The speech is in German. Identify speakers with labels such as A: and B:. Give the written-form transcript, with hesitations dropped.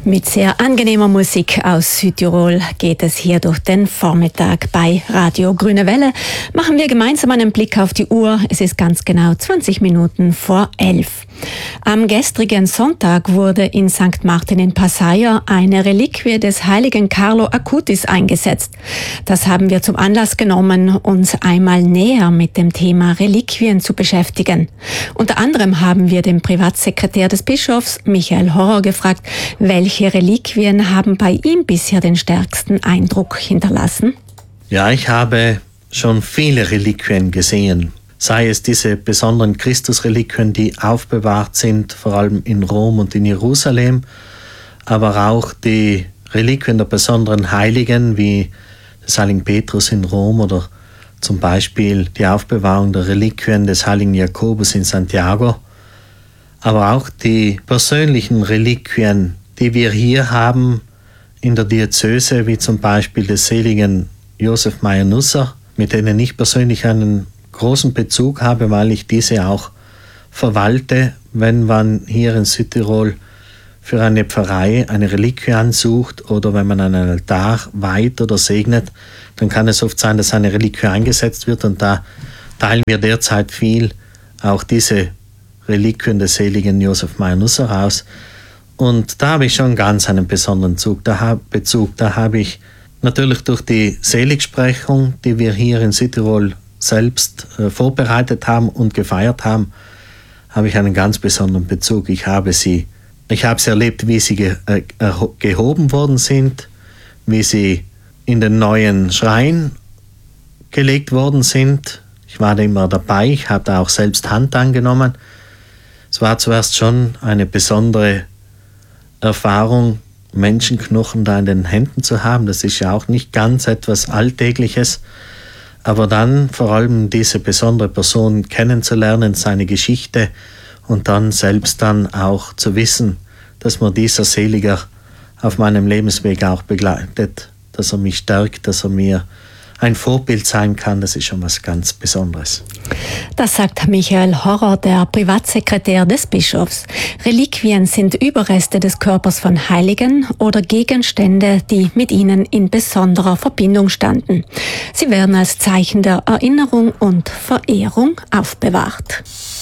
A: Mit sehr angenehmer Musik aus Südtirol geht es hier durch den Vormittag bei Radio Grüne Welle. Machen wir gemeinsam einen Blick auf die Uhr. Es ist ganz genau 20 Minuten vor 11. Am gestrigen Sonntag wurde in St. Martin in Passaia eine Reliquie des heiligen Carlo Acutis eingesetzt. Das haben wir zum Anlass genommen, uns einmal näher mit dem Thema Reliquien zu beschäftigen. Unter anderem haben wir den Privatsekretär des Bischofs, Michael Horrer, gefragt, welche Reliquien haben bei ihm bisher den stärksten Eindruck hinterlassen?
B: Ja, ich habe schon viele Reliquien gesehen. Sei es diese besonderen Christusreliquien, die aufbewahrt sind, vor allem in Rom und in Jerusalem, aber auch die Reliquien der besonderen Heiligen, wie des heiligen Petrus in Rom oder zum Beispiel die Aufbewahrung der Reliquien des heiligen Jakobus in Santiago, aber auch die persönlichen Reliquien, die wir hier haben in der Diözese, wie zum Beispiel des seligen Josef Meyer-Nusser, mit denen ich persönlich einen großen Bezug habe, weil ich diese auch verwalte, wenn man hier in Südtirol für eine Pfarrei eine Reliquie ansucht oder wenn man einen Altar weiht oder segnet, dann kann es oft sein, dass eine Reliquie eingesetzt wird, und da teilen wir derzeit viel auch diese Reliquien des seligen Josef Meyer-Nusser aus. Und da habe ich schon ganz einen besonderen Bezug. Da habe ich natürlich durch die Seligsprechung, die wir hier in Südtirol selbst vorbereitet haben und gefeiert haben, habe ich einen ganz besonderen Bezug. Ich habe sie erlebt, wie sie gehoben worden sind, wie sie in den neuen Schrein gelegt worden sind. Ich war da immer dabei, ich habe da auch selbst Hand angenommen. Es war zuerst schon eine besondere Erfahrung, Menschenknochen da in den Händen zu haben. Das ist ja auch nicht ganz etwas Alltägliches. Aber dann vor allem diese besondere Person kennenzulernen, seine Geschichte, und dann selbst dann auch zu wissen, dass mir dieser Seliger auf meinem Lebensweg auch begleitet, dass er mich stärkt, dass er mir ein Vorbild sein kann, das ist schon was ganz Besonderes.
A: Das sagt Michael Horrer, der Privatsekretär des Bischofs. Reliquien sind Überreste des Körpers von Heiligen oder Gegenstände, die mit ihnen in besonderer Verbindung standen. Sie werden als Zeichen der Erinnerung und Verehrung aufbewahrt.